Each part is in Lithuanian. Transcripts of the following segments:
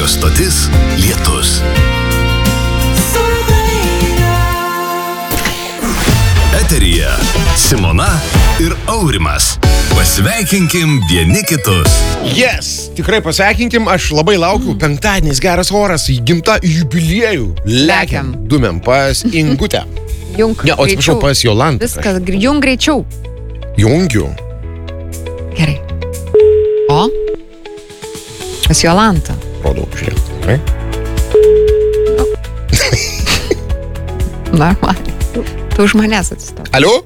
Radio stotis Lietus. Eteryje Simona ir Aurimas. Pasveikinkim vieni kitus. Yes, tikrai pasveikinkim, aš labai laukiu. Penktadienis, geras oras, į gimtą jubiliejų. Lekiam, dumėm pas Ingutę. Jung Ne, o atsiprašau, pas Jolantą. Viskas, jung greičiau. Jungiu. Gerai. O? Pas Jolantą. Rodau, žiūrėk. Gerai. Normaliai. Tu už manęs atsistok. Alio?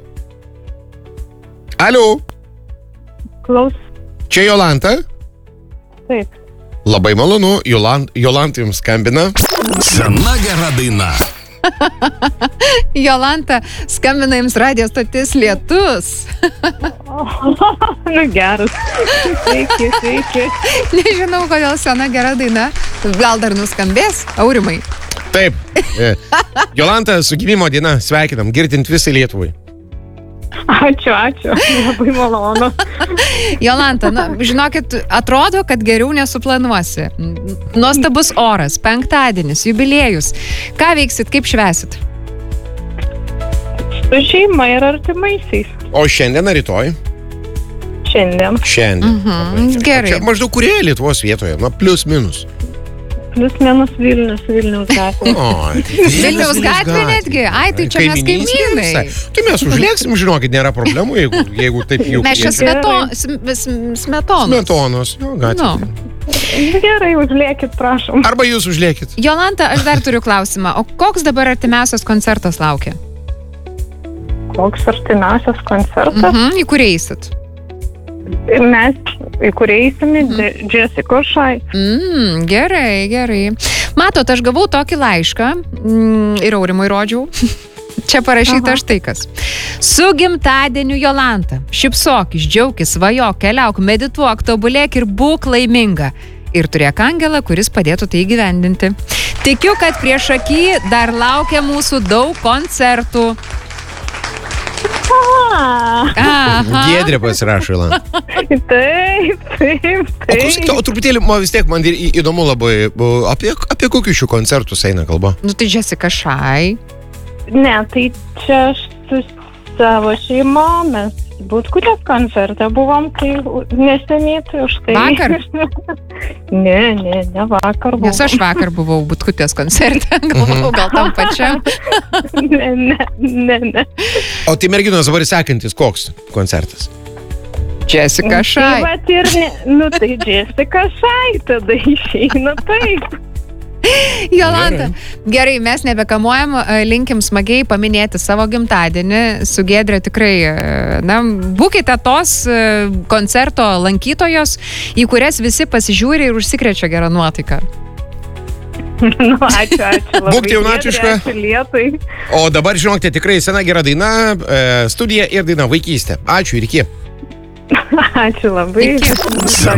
Alio? Klaus. Čia Jolanta? Taip. Labai malonu, Jolanta jums skambina. Sena gera daina. Jolanta, skambina jums radio stotis Lietus. Nu geras. Sveiki. Nežinau, kodėl sena gera daina. Gal dar nuskambės, Aurimai? Taip. Jolanta, su gimimo diena sveikinam, girdint visai Lietuvai. Ačiū. Labai malonu. Jolanta, žinokit, atrodo, kad geriau nesuplanuosi. Nuostabus oras, penktadienis, jubiliejus. Ką veiksit, kaip švęsit? Su šeima ir artimaisiais. O šiandien ar rytoj? Šiandien. Šiandien. Gerai. Čia maždaug kurioje Lietuvos vietoje? Plius minus. Plius minus Vilnius gatvė. Vilniaus gatvė netgi? Ai, tai čia mes kaimynai. Tai mes užlėksim, žinokit, nėra problemų, jeigu taip jau... Mes čia smetonos. Smetonos, jo, gatvė. Gerai, užlėkit, prašom. Arba jūs užlėkit. Jolanta, aš dar turiu klausimą. O koks dabar artimiausias koncertas laukia? Koks artimiausias koncertas? Į kurį eisit? Mes į kurį eisime Jessica Šai. Gerai. Matot, aš gavau tokį laišką ir Aurimui rodžiau. Čia parašyta štai kas. Su gimtadieniu, Jolanta. Šypsokis, džiaukis, svajok, keliauk, medituok, tobulėk ir būk laiminga. Ir turėk angelą, kuris padėtų tai įgyvendinti. Tikiu, kad prieš akį dar laukia mūsų daug koncertų. Giedrė pasirašo, Jolanta. Taip. O truputėlį, vis tiek man įdomu labai, apie kokius šių koncertus eina kalba? Nu tai Jessica Šai. Ne, tai čia aš su savo šeima, mes Butkutės koncerte buvom, tai neseniai, tai už tai. Vakar? Ne vakar buvom. Nes aš vakar buvau Butkutės koncerte, galvojau, gal tam pačiam. Ne. O tai merginos dabar sekantis koks koncertas? Jessica Šai. Tai Jessica Šai, tada išeina taip. Jolanta, gerai, mes nebekamuojam, linkim smagiai paminėti savo gimtadienį su Giedre, tikrai, būkite tos koncerto lankytojos, į kurias visi pasižiūri ir užsikrečia gerą nuotaiką. Ačiū labai. Būk jaunatviška. Ačiū Lietuvai. O dabar, žinokite, tikrai sena gera daina, studija ir daina vaikystė. Ačiū ir iki. Ačiū labai. Iki.